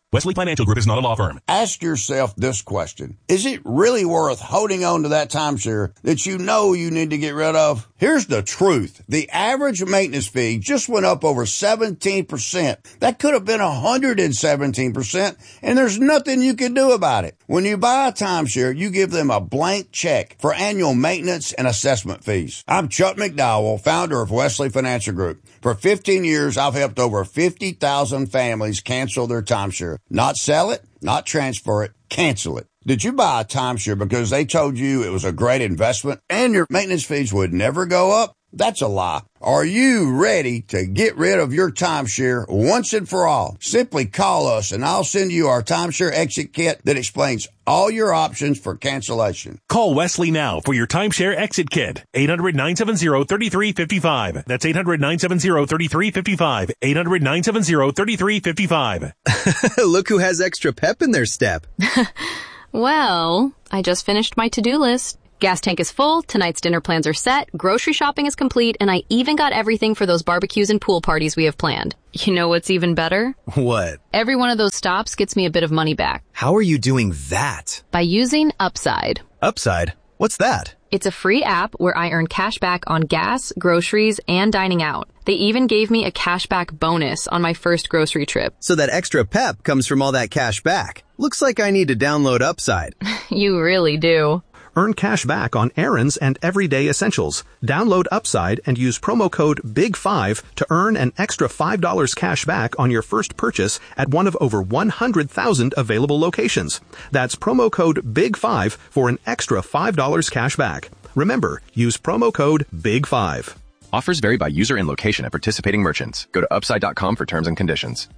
Wesley Financial Group is not a law firm. Ask yourself this question. Is it really worth holding on to that timeshare that you know you need to get rid of? Here's the truth. The average maintenance fee just went up over 17%. That could have been 117%, and there's nothing you can do about it. When you buy a timeshare, you give them a blank check for annual maintenance and assessment fees. I'm Chuck McDowell, founder of Wesley Financial Group. For 15 years, I've helped over 50,000 families cancel their timeshare. Not sell it, not transfer it, cancel it. Did you buy a timeshare because they told you it was a great investment and your maintenance fees would never go up? That's a lie. Are you ready to get rid of your timeshare once and for all? Simply call us and I'll send you our timeshare exit kit that explains all your options for cancellation. Call Wesley now for your timeshare exit kit. 800-970-3355. That's 800-970-3355. 800-970-3355. Look who has extra pep in their step. Well, I just finished my to-do list. Gas tank is full, tonight's dinner plans are set, grocery shopping is complete, and I even got everything for those barbecues and pool parties we have planned. You know what's even better? What? Every one of those stops gets me a bit of money back. How are you doing that? By using Upside. Upside? What's that? It's a free app where I earn cash back on gas, groceries, and dining out. They even gave me a cashback bonus on my first grocery trip. So that extra pep comes from all that cash back. Looks like I need to download Upside. You really do. Earn cash back on errands and everyday essentials. Download Upside and use promo code BIG5 to earn an extra $5 cash back on your first purchase at one of over 100,000 available locations. That's promo code BIG5 for an extra $5 cash back. Remember, use promo code BIG5. Offers vary by user and location at participating merchants. Go to upside.com for terms and conditions.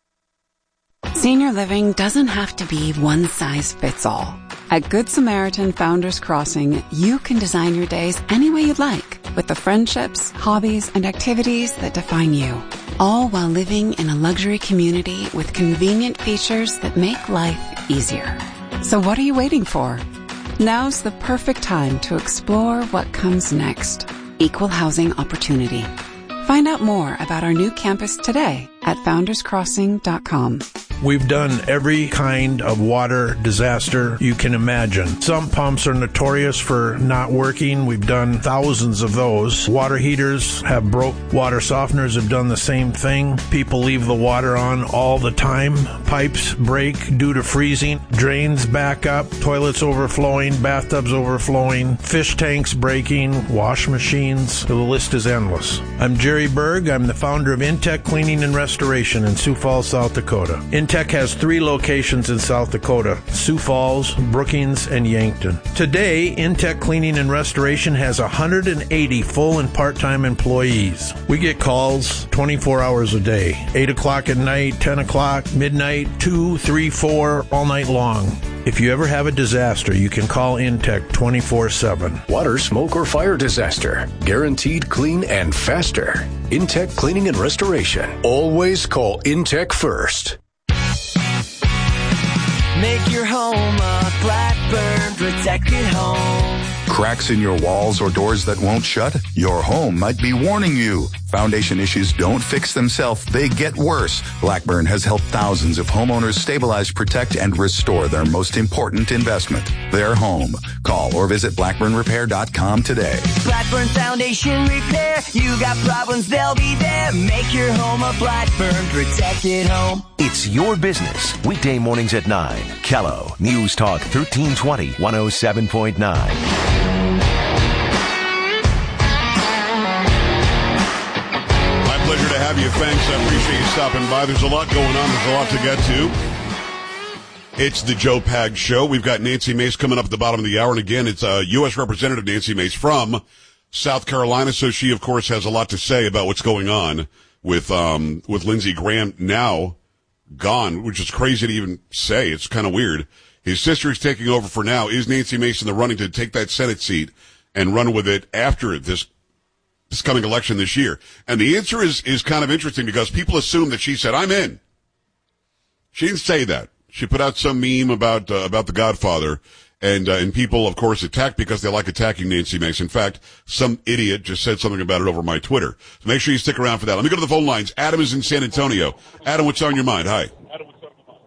Senior living doesn't have to be one size fits all. At Good Samaritan Founders Crossing, you can design your days any way you'd like with the friendships, hobbies, and activities that define you. All while living in a luxury community with convenient features that make life easier. So what are you waiting for? Now's the perfect time to explore what comes next. Equal housing opportunity. Find out more about our new campus today at founderscrossing.com. We've done every kind of water disaster you can imagine. Some pumps are notorious for not working. We've done thousands of those. Water heaters have broke. Water softeners have done the same thing. People leave the water on all the time. Pipes break due to freezing. Drains back up. Toilets overflowing. Bathtubs overflowing. Fish tanks breaking. Wash machines. The list is endless. I'm Jerry Berg. I'm the founder of Intech Cleaning and Restoration in Sioux Falls, South Dakota. Intech has 3 locations in South Dakota: Sioux Falls, Brookings, and Yankton. Today, Intech Cleaning and Restoration has 180 full and part-time employees. We get calls 24 hours a day, 8 o'clock at night, 10 o'clock, midnight, 2, 3, 4, all night long. If you ever have a disaster, you can call Intech 24/7. Water, smoke, or fire disaster. Guaranteed clean and faster. Intech Cleaning and Restoration. Always call Intech first. Make your home a Blackburn protected home. Cracks in your walls or doors that won't shut? Your home might be warning you. Foundation issues don't fix themselves, they get worse. Blackburn has helped thousands of homeowners stabilize, protect, and restore their most important investment, their home. Call or visit blackburnrepair.com today. Blackburn Foundation Repair. You got problems, they'll be there. Make your home a Blackburn protected home. It's your business. Weekday mornings at 9. Kello News Talk 1320 107.9. Pleasure to have you. Thanks. I appreciate you stopping by. There's a lot going on. There's a lot to get to. It's the Joe Pags Show. We've got Nancy Mace coming up at the bottom of the hour. And again, it's U.S. Representative Nancy Mace from South Carolina. So she, of course, has a lot to say about what's going on with Lindsey Graham now gone, which is crazy to even say. It's kind of weird. His sister is taking over for now. Is Nancy Mace in the running to take that Senate seat and run with it after this coming election this year? And the answer is kind of interesting because people assume that she said, I'm in. She didn't say that. She put out some meme about The Godfather, and people, of course, attacked because they like attacking Nancy Mace. In fact, some idiot just said something about it over my Twitter. So make sure you stick around for that. Let me go to the phone lines. Adam is in San Antonio. Adam, what's on your mind? Hi.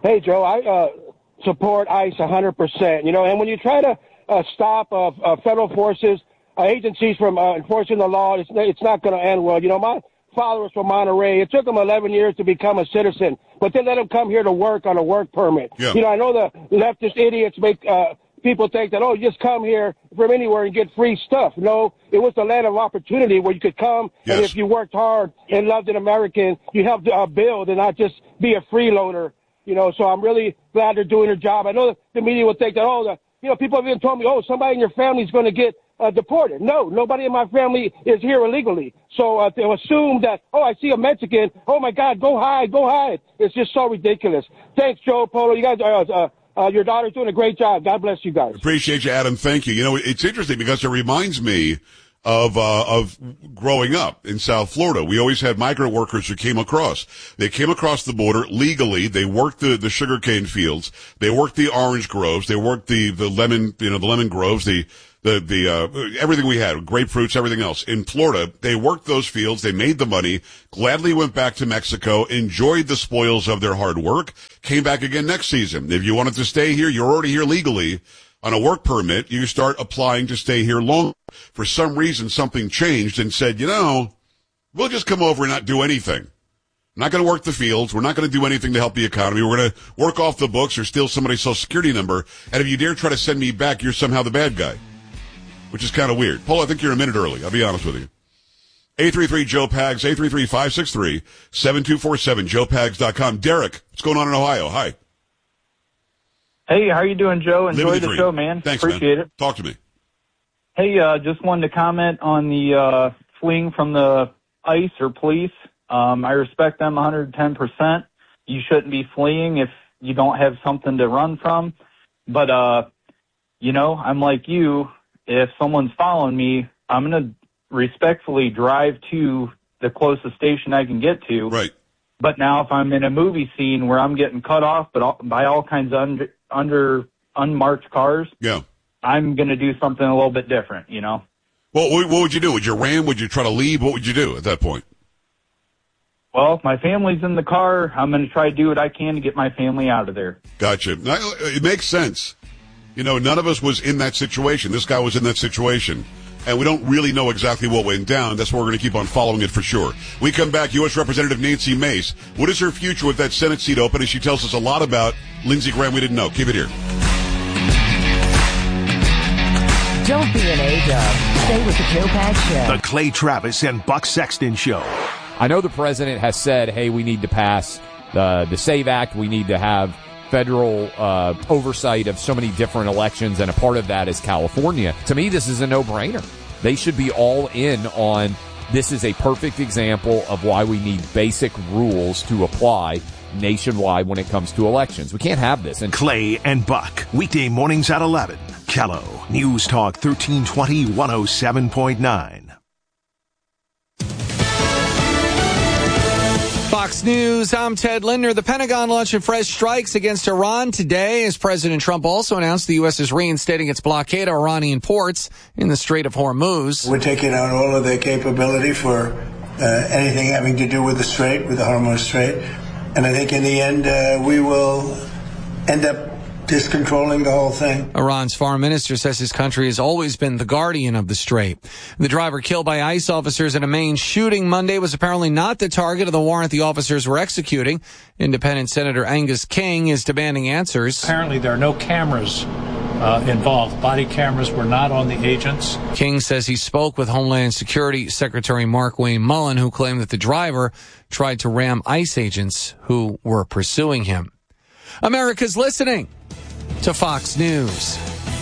Hey, Joe, I support ICE 100%. And when you try to stop federal forces, agencies from enforcing the law, it's not going to end well. My father was from Monterey. It took him 11 years to become a citizen, but they let him come here to work on a work permit. Yeah. I know the leftist idiots make people think that, you just come here from anywhere and get free stuff. No, it was the land of opportunity where you could come, and if you worked hard and loved an American, you helped build and not just be a freeloader. So I'm really glad they're doing their job. I know the media would think that, people have even told me, somebody in your family is going to get deported. No, nobody in my family is here illegally. So they'll assume that, I see a Mexican. Oh, my God, go hide. It's just so ridiculous. Thanks, Joe Polo. You guys, your daughter's doing a great job. God bless you guys. Appreciate you, Adam. Thank you. It's interesting because it reminds me of growing up in South Florida. We always had migrant workers who came across. They came across the border legally. They worked the sugarcane fields. They worked the orange groves. They worked the lemon, the lemon groves, the everything we had, grapefruits, everything else. In Florida, they worked those fields. They made the money, gladly went back to Mexico, enjoyed the spoils of their hard work, came back again next season. If you wanted to stay here, you're already here legally. On a work permit, you start applying to stay here longer. For some reason, something changed and said, we'll just come over and not do anything. We're not going to work the fields. We're not going to do anything to help the economy. We're going to work off the books or steal somebody's Social Security number. And if you dare try to send me back, you're somehow the bad guy, which is kind of weird. Paul, I think you're a minute early. I'll be honest with you. 833-JOE-PAGS, 833-563-7247, joepags.com. Derek, what's going on in Ohio? Hi. Hey, how you doing, Joe? Enjoy the show, man. Thanks, Appreciate man. it. Talk to me. Hey, just wanted to comment on the fleeing from the ICE or police. I respect them 110%. You shouldn't be fleeing if you don't have something to run from. But, I'm like you. If someone's following me, I'm going to respectfully drive to the closest station I can get to. Right. But now if I'm in a movie scene where I'm getting cut off by all kinds of unmarked cars, I'm going to do something a little bit different, Well, what would you do? Would you ram? Would you try to leave? What would you do at that point? Well, if my family's in the car, I'm going to try to do what I can to get my family out of there. Gotcha. It makes sense. None of us was in that situation. This guy was in that situation. And we don't really know exactly what went down. That's why we're going to keep on following it for sure. We come back, U.S. Representative Nancy Mace. What is her future with that Senate seat open? And she tells us a lot about Lindsey Graham we didn't know. Keep it here. Don't be an A-dub. Stay with the Joe Pags Show. The Clay Travis and Buck Sexton Show. I know the president has said, hey, we need to pass the SAVE Act. We need to have federal oversight of so many different elections, and a part of that is California. To me, this is a no-brainer. They should be all in on this. Is a perfect example of why we need basic rules to apply nationwide when it comes to elections. We can't have this. And Clay and Buck, weekday mornings at 11. Kello, News Talk 1320, 107.9. Fox News, I'm Ted Lindner. The Pentagon launching fresh strikes against Iran today as President Trump also announced the U.S. is reinstating its blockade of Iranian ports in the Strait of Hormuz. We're taking out all of their capability for anything having to do with the Strait, with the Hormuz Strait. And I think in the end, we will end up just controlling the whole thing. Iran's foreign minister says his country has always been the guardian of the strait. The driver killed by ICE officers in a Maine shooting Monday was apparently not the target of the warrant the officers were executing. Independent Senator Angus King is demanding answers. Apparently there are no cameras involved. Body cameras were not on the agents. King says he spoke with Homeland Security Secretary Markwayne Mullin, who claimed that the driver tried to ram ICE agents who were pursuing him. America's listening to Fox News.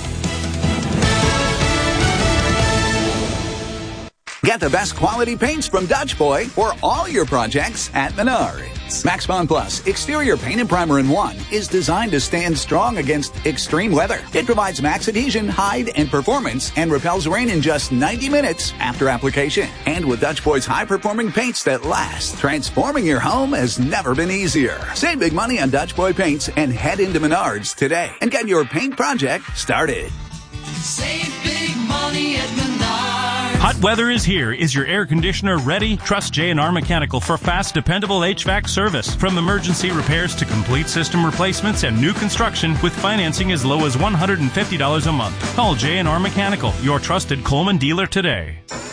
Get the best quality paints from Dutch Boy for all your projects at Menards. Max Bond Plus Exterior Paint and Primer in 1 is designed to stand strong against extreme weather. It provides max adhesion, hide, and performance and repels rain in just 90 minutes after application. And with Dutch Boy's high-performing paints that last, transforming your home has never been easier. Save big money on Dutch Boy paints and head into Menards today and get your paint project started. Save big money at Menards. Hot weather is here. Is your air conditioner ready? Trust J&R Mechanical for fast, dependable HVAC service. From emergency repairs to complete system replacements and new construction with financing as low as $150 a month. Call J&R Mechanical, your trusted Coleman dealer today.